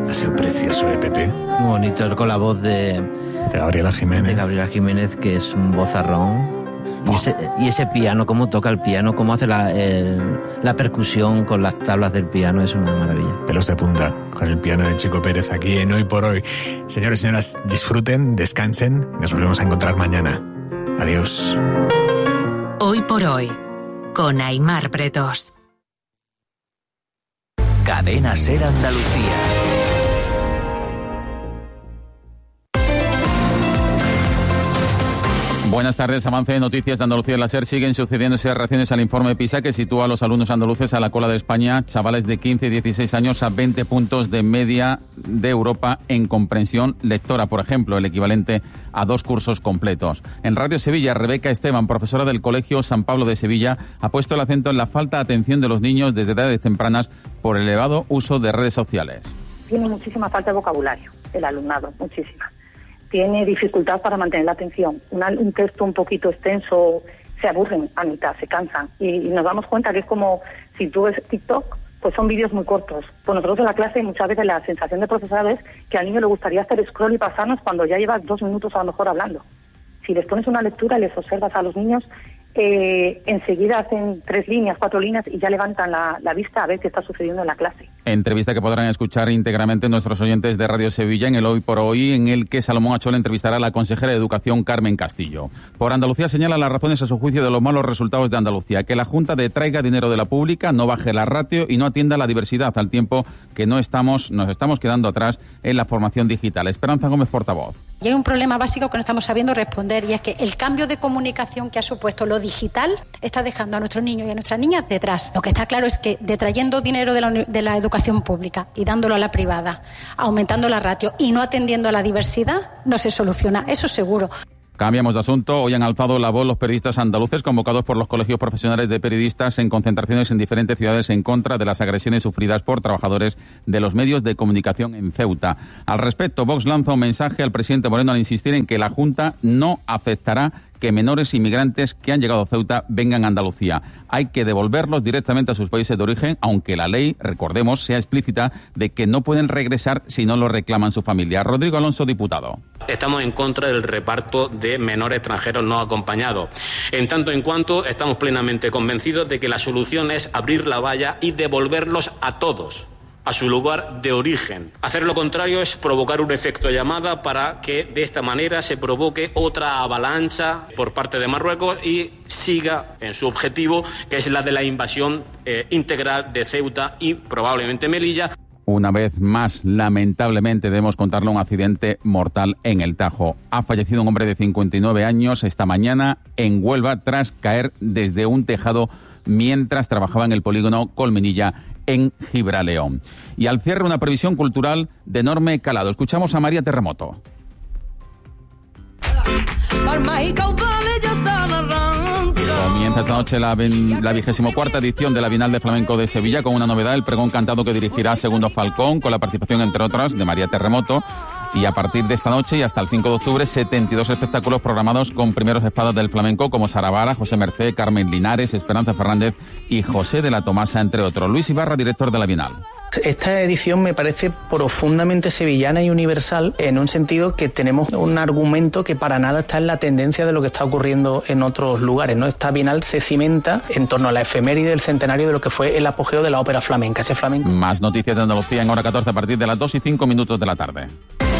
Ha sido precioso, Pepe. Muy bonito, con la voz de Gabriela Jiménez. De Gabriela Jiménez, que es un vozarrón. Y ese piano, cómo toca el piano, cómo hace la percusión con las tablas del piano, es una maravilla. Pelos de punta con el piano de Chico Pérez aquí en Hoy por Hoy. Señores y señoras, disfruten, descansen y nos volvemos a encontrar mañana. Adiós. Hoy por Hoy, con Aimar Pretos. Cadena SER Andalucía. Buenas tardes. Avance de noticias de Andalucía en la SER. Siguen sucediéndose reacciones al informe PISA que sitúa a los alumnos andaluces a la cola de España, chavales de 15 y 16 años a 20 puntos de media de Europa en comprensión lectora, por ejemplo, el equivalente a 2 cursos completos. En Radio Sevilla, Rebeca Esteban, profesora del Colegio San Pablo de Sevilla, ha puesto el acento en la falta de atención de los niños desde edades tempranas por el elevado uso de redes sociales. Tiene muchísima falta de vocabulario el alumnado, muchísima. Tiene dificultad para mantener la atención. Un texto un poquito extenso, se aburren a mitad, se cansan. Y nos damos cuenta que es como si tú ves TikTok, pues son vídeos muy cortos. Pues nosotros en la clase muchas veces la sensación de profesor es que al niño le gustaría hacer scroll y pasarnos cuando ya llevas 2 minutos a lo mejor hablando. Si les pones una lectura y les observas a los niños, enseguida hacen 3 líneas, 4 líneas y ya levantan la vista a ver qué está sucediendo en la clase. Entrevista que podrán escuchar íntegramente nuestros oyentes de Radio Sevilla en el Hoy por Hoy, en el que Salomón Achol entrevistará a la consejera de Educación Carmen Castillo. Por Andalucía señala las razones a su juicio de los malos resultados de Andalucía, que la Junta detraiga dinero de la pública, no baje la ratio y no atienda la diversidad, al tiempo que nos estamos quedando atrás en la formación digital. Esperanza Gómez, portavoz. Y hay un problema básico que no estamos sabiendo responder, y es que el cambio de comunicación que ha supuesto lo digital está dejando a nuestros niños y a nuestras niñas detrás. Lo que está claro es que detrayendo dinero de la educación pública y dándolo a la privada, aumentando la ratio y no atendiendo a la diversidad, no se soluciona, eso seguro. Cambiamos de asunto. Hoy han alzado la voz los periodistas andaluces convocados por los colegios profesionales de periodistas en concentraciones en diferentes ciudades en contra de las agresiones sufridas por trabajadores de los medios de comunicación en Ceuta. Al respecto, Vox lanza un mensaje al presidente Moreno al insistir en que la Junta no aceptará que menores inmigrantes que han llegado a Ceuta vengan a Andalucía. Hay que devolverlos directamente a sus países de origen, aunque la ley, recordemos, sea explícita de que no pueden regresar si no lo reclaman su familia. Rodrigo Alonso, diputado. Estamos en contra del reparto de menores extranjeros no acompañados. En tanto en cuanto estamos plenamente convencidos de que la solución es abrir la valla y devolverlos a todos a su lugar de origen. Hacer lo contrario es provocar un efecto llamada para que de esta manera se provoque otra avalancha por parte de Marruecos y siga en su objetivo, que es la de la invasión integral de Ceuta y probablemente Melilla. Una vez más, lamentablemente, debemos contarle un accidente mortal en el Tajo. Ha fallecido un hombre de 59 años esta mañana en Huelva tras caer desde un tejado mientras trabajaba en el polígono Colmenilla en Gibraleón. Y al cierre, una previsión cultural de enorme calado. Escuchamos a María Terremoto. Comienza esta noche la 24ª edición de la Bienal de Flamenco de Sevilla con una novedad, el pregón cantado que dirigirá Segundo Falcón, con la participación, entre otras, de María Terremoto. Y a partir de esta noche y hasta el 5 de octubre, 72 espectáculos programados con primeros espadas del flamenco como Sara Vara, José Mercé, Carmen Linares, Esperanza Fernández y José de la Tomasa, entre otros. Luis Ibarra, director de la Bienal. Esta edición me parece profundamente sevillana y universal, en un sentido que tenemos un argumento que para nada está en la tendencia de lo que está ocurriendo en otros lugares, ¿no? Esta Bienal se cimenta en torno a la efeméride del centenario de lo que fue el apogeo de la ópera flamenca, ese flamenco. Más noticias de Andalucía en hora 14 a partir de las 2:05 de la tarde.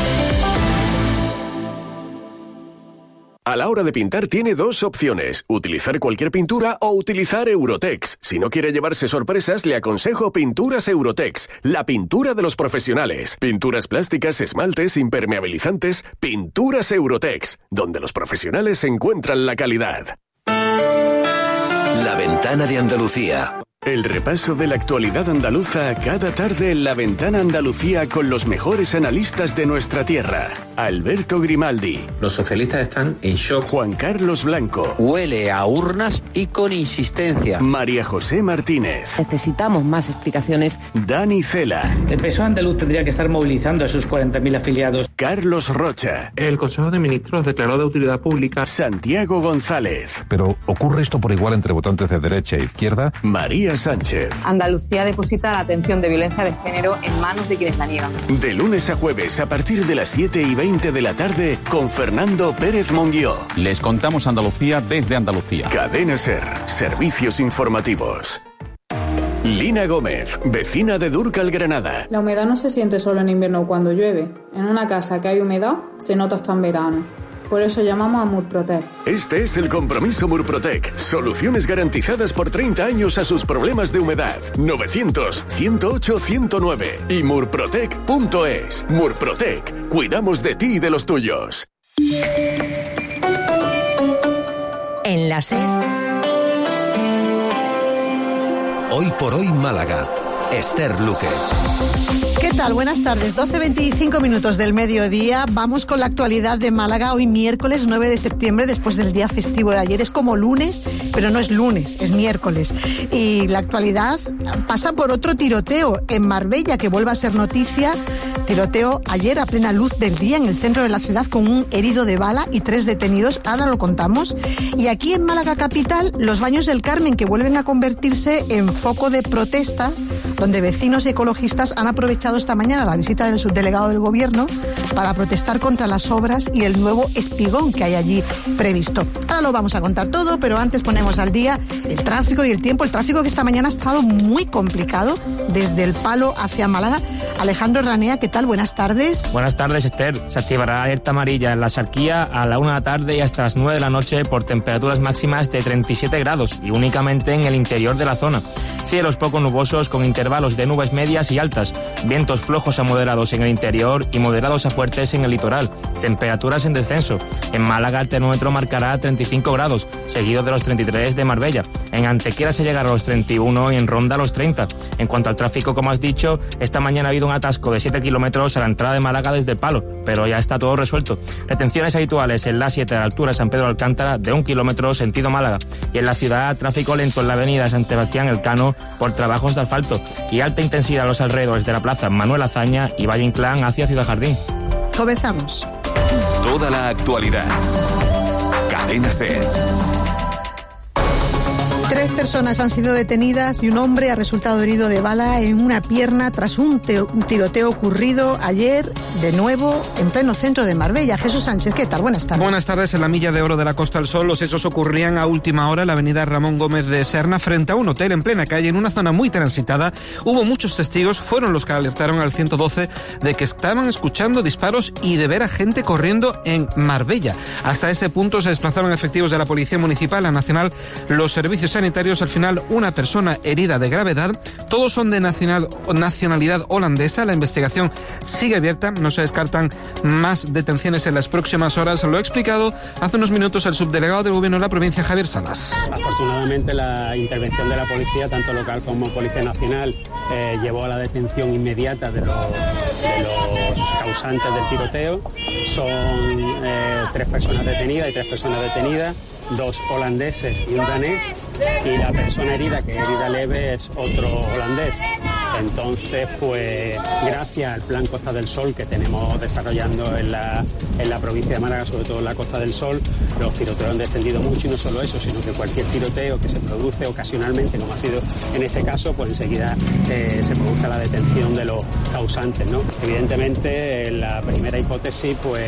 A la hora de pintar tiene 2 opciones, utilizar cualquier pintura o utilizar Eurotex. Si no quiere llevarse sorpresas, le aconsejo Pinturas Eurotex, la pintura de los profesionales. Pinturas plásticas, esmaltes, impermeabilizantes, Pinturas Eurotex, donde los profesionales encuentran la calidad. La ventana de Andalucía. El repaso de la actualidad andaluza cada tarde en La Ventana Andalucía con los mejores analistas de nuestra tierra. Alberto Grimaldi. Los socialistas están en shock. Juan Carlos Blanco. Huele a urnas y con insistencia. María José Martínez. Necesitamos más explicaciones. Dani Cela. El PSOE andaluz tendría que estar movilizando a sus 40.000 afiliados. Carlos Rocha. El Consejo de Ministros declaró de utilidad pública. Santiago González. Pero ¿ocurre esto por igual entre votantes de derecha e izquierda? María María Sánchez. Andalucía deposita la atención de violencia de género en manos de quienes la niegan. De lunes a jueves a partir de las 7:20 de la tarde con Fernando Pérez Monguió. Les contamos Andalucía desde Andalucía. Cadena SER, servicios informativos. Lina Gómez, vecina de Dúrcal, Granada. La humedad no se siente solo en invierno o cuando llueve. En una casa que hay humedad, se nota hasta en verano. Por eso llamamos a Murprotec. Este es el compromiso Murprotec. Soluciones garantizadas por 30 años a sus problemas de humedad. 900-108-109 y murprotec.es. Murprotec. Cuidamos de ti y de los tuyos. En la SER. Hoy por hoy Málaga. Esther Luque. ¿Qué tal? Buenas tardes. 12:25 minutos del mediodía. Vamos con la actualidad de Málaga. Hoy miércoles 9 de septiembre, después del día festivo de ayer. Es como lunes, pero no es lunes, es miércoles. Y la actualidad pasa por otro tiroteo en Marbella, que vuelve a ser noticia. Tiroteo ayer a plena luz del día en el centro de la ciudad con un herido de bala y 3 detenidos. Ahora lo contamos. Y aquí en Málaga capital, los Baños del Carmen, que vuelven a convertirse en foco de protesta, donde vecinos y ecologistas han aprovechado esta mañana la visita del subdelegado del Gobierno para protestar contra las obras y el nuevo espigón que hay allí previsto. Ahora lo vamos a contar todo, pero antes ponemos al día el tráfico y el tiempo. El tráfico que esta mañana ha estado muy complicado desde el Palo hacia Málaga. Alejandro Ranea, ¿qué tal? Buenas tardes. Buenas tardes, Esther. Se activará alerta amarilla en la Xarquía a la 1 de la tarde y hasta las 9 de la noche por temperaturas máximas de 37 grados y únicamente en el interior de la zona. Cielos poco nubosos con intervalos de nubes medias y altas, vientos flojos a moderados en el interior y moderados a fuertes en el litoral, temperaturas en descenso. En Málaga el termómetro marcará 35 grados, seguido de los 33 de Marbella. En Antequera se llegará a los 31 y en Ronda a los 30. En cuanto al tráfico, como has dicho, esta mañana ha habido un atasco de 7 kilómetros a la entrada de Málaga desde el Palo, pero ya está todo resuelto. Retenciones habituales en la 7 a la altura de San Pedro de Alcántara de 1 kilómetro sentido Málaga. Y en la ciudad, tráfico lento en la avenida San Sebastián Elcano por trabajos de asfalto y alta intensidad a los alrededores de la plaza Manuel Azaña y Valle Inclán hacia Ciudad Jardín. Comenzamos. Toda la actualidad. Cadena SER. 3 personas han sido detenidas y un hombre ha resultado herido de bala en una pierna tras un tiroteo ocurrido ayer, de nuevo, en pleno centro de Marbella. Jesús Sánchez, ¿qué tal? Buenas tardes. Buenas tardes. En la Milla de Oro de la Costa del Sol, los hechos ocurrían a última hora en la avenida Ramón Gómez de Serna, frente a un hotel en plena calle, en una zona muy transitada. Hubo muchos testigos, fueron los que alertaron al 112 de que estaban escuchando disparos y de ver a gente corriendo en Marbella. Hasta ese punto se desplazaron efectivos de la Policía Municipal, la Nacional, los servicios sanitarios. Al final, una persona herida de gravedad. Todos son de nacionalidad holandesa. La investigación sigue abierta. No se descartan más detenciones en las próximas horas. Lo ha explicado hace unos minutos el subdelegado del Gobierno de la provincia, Javier Salas. Afortunadamente, la intervención de la policía, tanto local como Policía Nacional, llevó a la detención inmediata de los causantes del tiroteo. Son 3 personas detenidas y 3 personas detenidas, 2 holandeses y un danés, y la persona herida, que es herida leve, es otro holandés. Entonces, pues, gracias al plan Costa del Sol que tenemos desarrollando en la provincia de Málaga, sobre todo en la Costa del Sol, los tiroteos han descendido mucho, y no solo eso, sino que cualquier tiroteo que se produce ocasionalmente, como ha sido en este caso, pues enseguida se produce la detención de los causantes, ¿no? Evidentemente, la primera hipótesis, pues,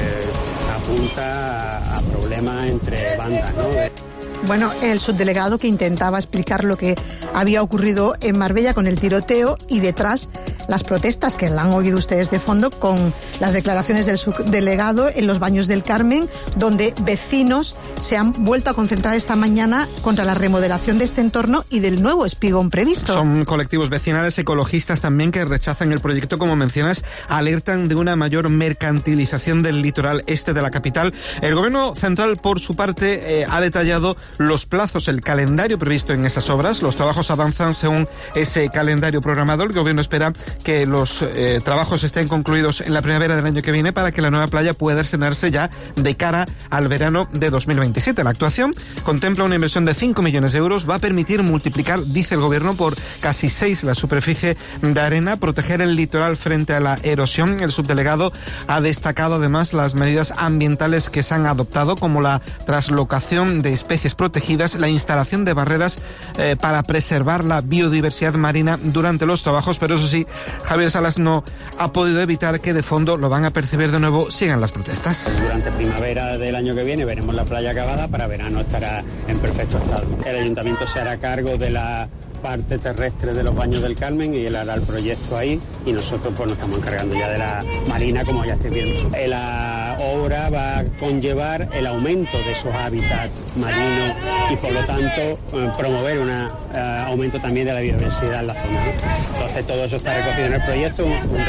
apunta a problemas entre bandas, ¿no? Bueno, el subdelegado que intentaba explicar lo que había ocurrido en Marbella con el tiroteo y detrás las protestas que la han oído ustedes de fondo con las declaraciones del subdelegado en los Baños del Carmen, donde vecinos se han vuelto a concentrar esta mañana contra la remodelación de este entorno y del nuevo espigón previsto. Son colectivos vecinales, ecologistas también, que rechazan el proyecto, como mencionas, alertan de una mayor mercantilización del litoral este de la capital. El Gobierno central, por su parte, ha detallado los plazos, el calendario previsto en esas obras. Los trabajos avanzan según ese calendario programado. El Gobierno espera que los trabajos estén concluidos en la primavera del año que viene para que la nueva playa pueda estrenarse ya de cara al verano de 2027. La actuación contempla una inversión de 5 millones de euros, va a permitir multiplicar, dice el gobierno, por casi 6 la superficie de arena, proteger el litoral frente a la erosión. El subdelegado ha destacado además las medidas ambientales que se han adoptado, como la traslocación de especies protegidas, la instalación de barreras para preservar la biodiversidad marina durante los trabajos, pero eso sí, Javier Salas no ha podido evitar que de fondo lo van a percibir de nuevo, sigan las protestas. Durante primavera del año que viene veremos la playa acabada, para verano estará en perfecto estado. El ayuntamiento se hará cargo de la parte terrestre de los Baños del Carmen y él hará el proyecto ahí, y nosotros pues nos estamos encargando ya de la marina, como ya estáis viendo. La obra va a conllevar el aumento de esos hábitats marinos y por lo tanto promover un aumento también de la biodiversidad en la zona. Entonces todo eso está recogido en el proyecto,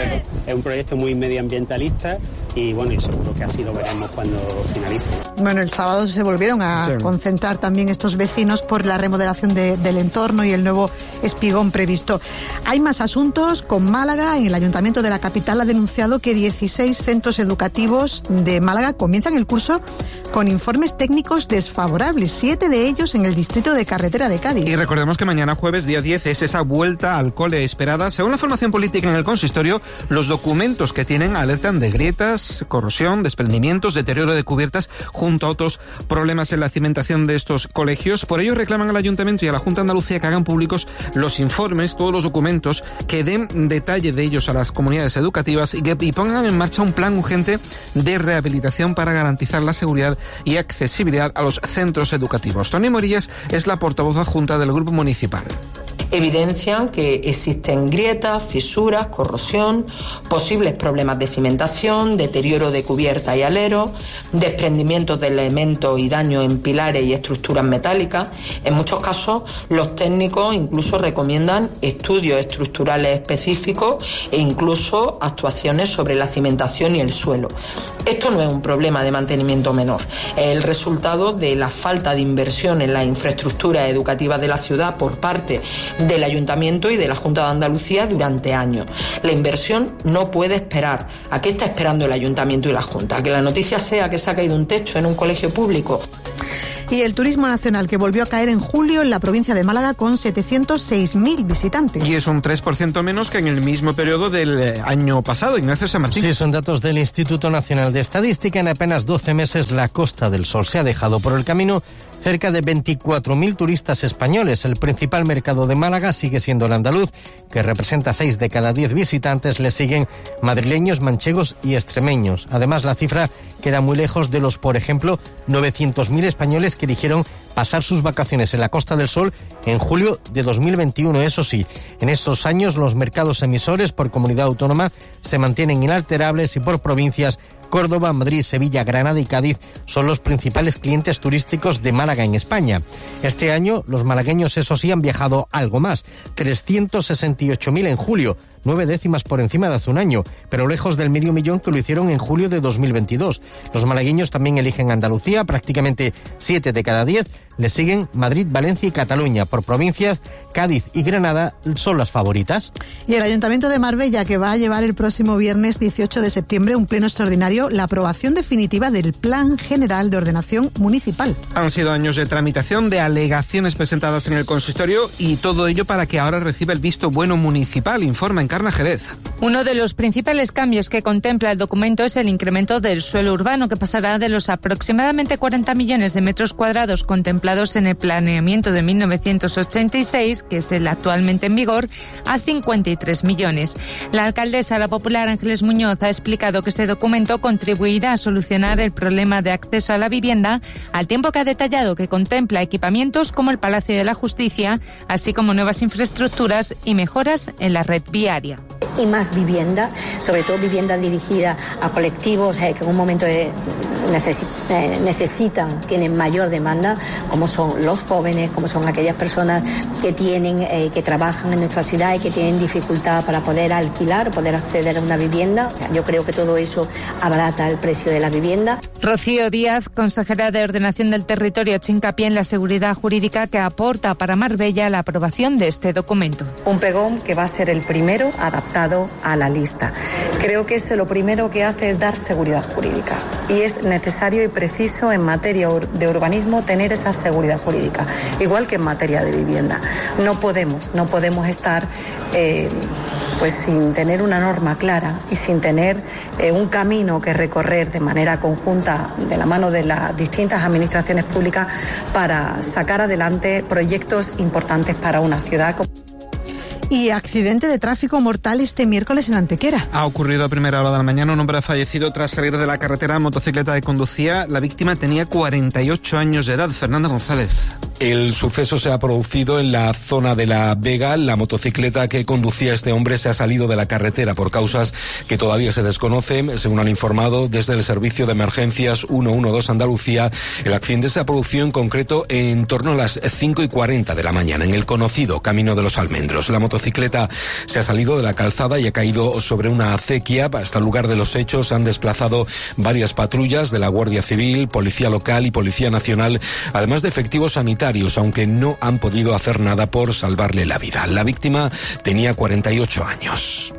es un proyecto muy medioambientalista y bueno, y seguro que así lo veremos cuando finalice. Bueno, el sábado se volvieron a concentrar también estos vecinos por la remodelación del entorno y el nuevo espigón previsto. Hay más asuntos con Málaga. En el Ayuntamiento de la capital ha denunciado que 16 centros educativos de Málaga comienzan el curso con informes técnicos desfavorables, 7 de ellos en el distrito de Carretera de Cádiz. Y recordemos que mañana jueves, día 10, es esa vuelta al cole esperada. Según la formación política en el consistorio, los documentos que tienen alertan de grietas, corrosión, desprendimientos, deterioro de cubiertas, junto a otros problemas en la cimentación de estos colegios. Por ello reclaman al Ayuntamiento y a la Junta de Andalucía que hagan públicos los informes, todos los documentos, que den detalle de ellos a las comunidades educativas y pongan en marcha un plan urgente de rehabilitación para garantizar la seguridad y accesibilidad a los centros educativos. Toni Morillas es la portavoz adjunta del Grupo Municipal. Evidencian que existen grietas, fisuras, corrosión, posibles problemas de cimentación, deterioro de cubierta y alero, desprendimientos de elementos y daño en pilares y estructuras metálicas. En muchos casos, los técnicos incluso recomiendan estudios estructurales específicos e incluso actuaciones sobre la cimentación y el suelo. Esto no es un problema de mantenimiento menor, es el resultado de la falta de inversión en la infraestructura educativa de la ciudad por parte del Ayuntamiento y de la Junta de Andalucía durante años. La inversión no puede esperar. ¿A qué está esperando el Ayuntamiento y la Junta? ¿A que la noticia sea que se ha caído un techo en un colegio público? Y el turismo nacional, que volvió a caer en julio en la provincia de Málaga con 706.000 visitantes. Y es un 3% menos que en el mismo periodo del año pasado. Ignacio San Martín. Sí, son datos del Instituto Nacional de Estadística. En apenas 12 meses la Costa del Sol se ha dejado por el camino cerca de 24.000 turistas españoles. El principal mercado de Málaga sigue siendo el andaluz, que representa 6 de cada 10 visitantes. Le siguen madrileños, manchegos y extremeños. Además, la cifra queda muy lejos de los, por ejemplo, 900.000 españoles que eligieron pasar sus vacaciones en la Costa del Sol en julio de 2021. Eso sí, en estos años los mercados emisores por comunidad autónoma se mantienen inalterables y por provincias Córdoba, Madrid, Sevilla, Granada y Cádiz son los principales clientes turísticos de Málaga en España. Este año los malagueños, eso sí, han viajado algo más, 368.000 en julio, 9 décimas por encima de hace un año, pero lejos del 500.000 que lo hicieron en julio de 2022. Los malagueños también eligen Andalucía, prácticamente 7 de cada 10, le siguen Madrid, Valencia y Cataluña. Por provincias, Cádiz y Granada son las favoritas. Y el Ayuntamiento de Marbella, que va a llevar el próximo viernes 18 de septiembre un pleno extraordinario la aprobación definitiva del Plan General de Ordenación Municipal. Han sido años de tramitación, de alegaciones presentadas en el consistorio y todo ello para que ahora reciba el visto bueno municipal, informa Encarna Jerez. Uno de los principales cambios que contempla el documento es el incremento del suelo urbano, que pasará de los aproximadamente 40 millones de metros cuadrados contemplados en el planeamiento de 1986, que es el actualmente en vigor, a 53 millones. La alcaldesa, la popular Ángeles Muñoz, ha explicado que este documento contribuirá a solucionar el problema de acceso a la vivienda, al tiempo que ha detallado que contempla equipamientos como el Palacio de la Justicia, así como nuevas infraestructuras y mejoras en la red viaria. Y más vivienda, sobre todo vivienda dirigida a colectivos que en un momento necesitan, tienen mayor demanda, como son los jóvenes, como son aquellas personas que tienen, que trabajan en nuestra ciudad y que tienen dificultad para poder alquilar, poder acceder a una vivienda. O sea, yo creo que todo eso abarata el precio de la vivienda. Rocío Díaz, consejera de Ordenación del Territorio, ha hecho hincapié en la seguridad jurídica que aporta para Marbella la aprobación de este documento. Un pregón que va a ser el primero adaptado a la lista. Creo que eso lo primero que hace es dar seguridad jurídica y es necesario y preciso en materia de urbanismo tener esa seguridad jurídica, igual que en materia de vivienda. No podemos estar pues sin tener una norma clara y sin tener un camino que recorrer de manera conjunta de la mano de las distintas administraciones públicas para sacar adelante proyectos importantes para una ciudad. Y accidente de tráfico mortal este miércoles en Antequera. Ha ocurrido a primera hora de la mañana. Un hombre ha fallecido tras salir de la carretera en motocicleta que conducía. La víctima tenía 48 años de edad. Fernando González. El suceso se ha producido en la zona de La Vega. La motocicleta que conducía este hombre se ha salido de la carretera por causas que todavía se desconocen. Según han informado desde el Servicio de Emergencias 112 Andalucía, el accidente se ha producido en concreto en torno a las 5:40 de la mañana en el conocido Camino de los Almendros. La motocicleta se ha salido de la calzada y ha caído sobre una acequia. Hasta el lugar de los hechos se han desplazado varias patrullas de la Guardia Civil, Policía Local y Policía Nacional, además de efectivos sanitarios, aunque no han podido hacer nada por salvarle la vida. La víctima tenía 48 años.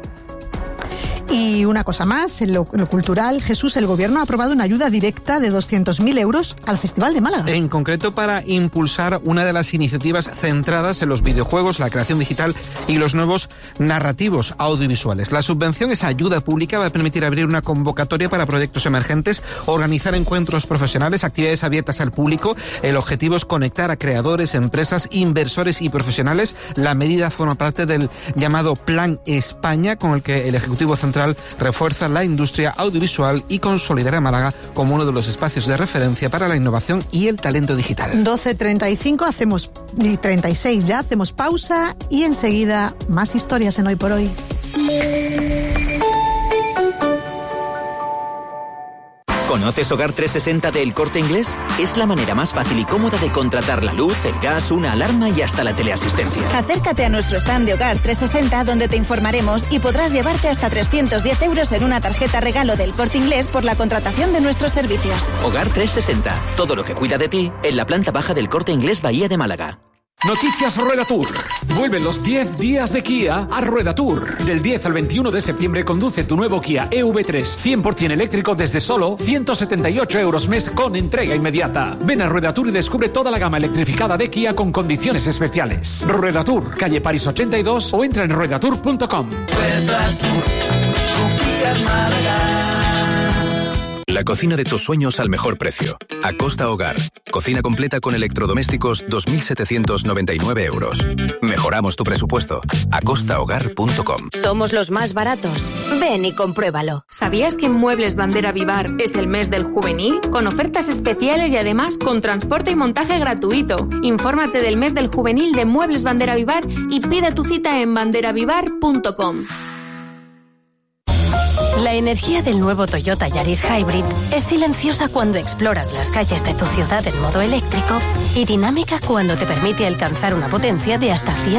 Y una cosa más, en lo cultural, Jesús, el Gobierno ha aprobado una ayuda directa de 200.000 euros al Festival de Málaga. En concreto para impulsar una de las iniciativas centradas en los videojuegos, la creación digital y los nuevos narrativos audiovisuales. La subvención, esa ayuda pública, va a permitir abrir una convocatoria para proyectos emergentes, organizar encuentros profesionales, actividades abiertas al público. El objetivo es conectar a creadores, empresas, inversores y profesionales. La medida forma parte del llamado Plan España, con el que el Ejecutivo Central refuerza la industria audiovisual y consolidará a Málaga como uno de los espacios de referencia para la innovación y el talento digital. 12:35 y 36 ya, hacemos pausa y enseguida más historias en Hoy por Hoy. ¿Conoces Hogar 360 de El Corte Inglés? Es la manera más fácil y cómoda de contratar la luz, el gas, una alarma y hasta la teleasistencia. Acércate a nuestro stand de Hogar 360 donde te informaremos y podrás llevarte hasta 310 euros en una tarjeta regalo del Corte Inglés por la contratación de nuestros servicios. Hogar 360, todo lo que cuida de ti en la planta baja del Corte Inglés Bahía de Málaga. Noticias Rueda Tour. Vuelven los 10 días de Kia a Rueda Tour. Del 10 al 21 de septiembre conduce tu nuevo Kia EV3 100% eléctrico desde solo 178 euros mes con entrega inmediata. Ven a Rueda Tour y descubre toda la gama electrificada de Kia con condiciones especiales. Rueda Tour, calle París 82 o entra en ruedatour.com. Rueda Tour, con Kia Málaga. La cocina de tus sueños al mejor precio. Acosta Hogar. Cocina completa con electrodomésticos 2.799 euros. Mejoramos tu presupuesto. acostahogar.com. Somos los más baratos. Ven y compruébalo. ¿Sabías que en Muebles Bandera Vivar es el mes del juvenil? Con ofertas especiales y además con transporte y montaje gratuito. Infórmate del mes del juvenil de Muebles Bandera Vivar y pide tu cita en banderavivar.com. La energía del nuevo Toyota Yaris Hybrid es silenciosa cuando exploras las calles de tu ciudad en modo eléctrico y dinámica cuando te permite alcanzar una potencia de hasta 100